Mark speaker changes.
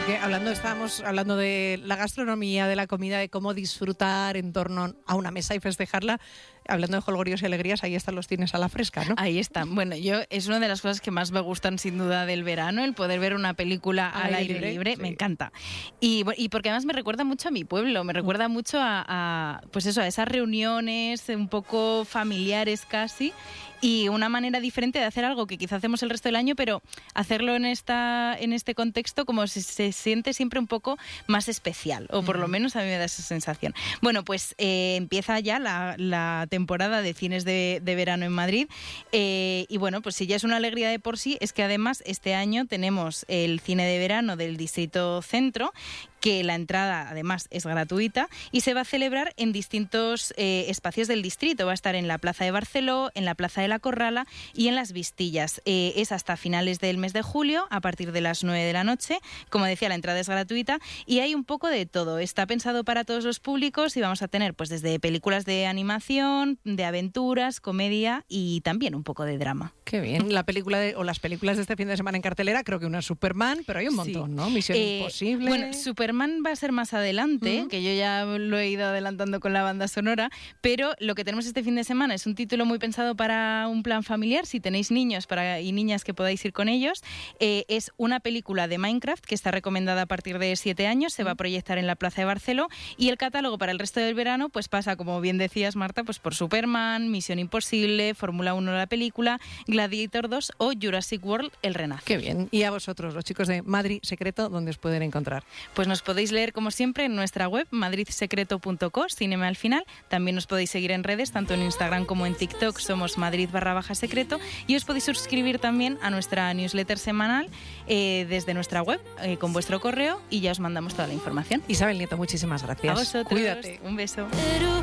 Speaker 1: Porque estábamos hablando de la gastronomía, de la comida, de cómo disfrutar en torno a una mesa y festejarla. Hablando de jolgoríos y alegrías, ahí están los cines a la fresca, ¿no?
Speaker 2: Ahí están. Bueno, es una de las cosas que más me gustan sin duda del verano, el poder ver una película al aire libre. Sí. Me encanta. Y porque además me recuerda mucho a mi pueblo, me recuerda mucho a esas reuniones un poco familiares casi. Y una manera diferente de hacer algo que quizá hacemos el resto del año, pero hacerlo en este contexto como se siente siempre un poco más especial, o por lo menos a mí me da esa sensación. Bueno, pues empieza ya la temporada de cines de verano en Madrid, y bueno, pues si ya es una alegría de por sí, es que además este año tenemos el cine de verano del Distrito Centro, que la entrada además es gratuita y se va a celebrar en distintos espacios del distrito. Va a estar en la Plaza de Barceló, en la Plaza de la Corrala y en Las Vistillas. Es hasta finales del mes de julio, a partir de las 9 de la noche. Como decía, la entrada es gratuita y hay un poco de todo. Está pensado para todos los públicos y vamos a tener pues desde películas de animación, de aventuras, comedia y también un poco de drama.
Speaker 1: Qué bien. Las películas de este fin de semana en cartelera, creo que una es Superman, pero hay un montón, ¿no? Misión Imposible.
Speaker 2: Bueno, Superman va a ser más adelante, que yo ya lo he ido adelantando con la banda sonora, pero lo que tenemos este fin de semana es un título muy pensado para un plan familiar, si tenéis niños y niñas que podáis ir con ellos. Es una película de Minecraft que está recomendada a partir de 7 años, se va a proyectar en la Plaza de Barceló y el catálogo para el resto del verano pues pasa, como bien decías, Marta, pues por Superman, Misión Imposible, Fórmula 1 la película, Gladiator 2 o Jurassic World El Renace.
Speaker 1: Qué bien. Y a vosotros, los chicos de Madrid Secreto, ¿dónde os pueden encontrar?
Speaker 2: Pues nos podéis leer, como siempre, en nuestra web, madridsecreto.co, Cinema al final. También nos podéis seguir en redes, tanto en Instagram como en TikTok, somos Madrid_secreto. Y os podéis suscribir también a nuestra newsletter semanal desde nuestra web, con vuestro correo, y ya os mandamos toda la información.
Speaker 1: Isabel Nieto, muchísimas gracias.
Speaker 2: A vosotros.
Speaker 1: Cuídate.
Speaker 2: Un beso.